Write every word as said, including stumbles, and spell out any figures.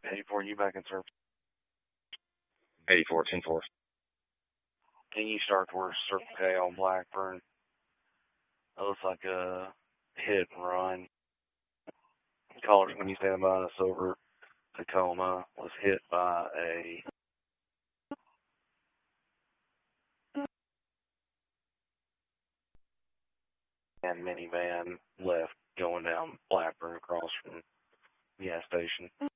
eighty-four, you back in service. eighty-four, ten four. Can you start towards Circle K on Blackburn? It looks like a hit and run. Callers, when you stand by us over Tacoma, was hit by a and minivan left going down Blackburn across from the gas station.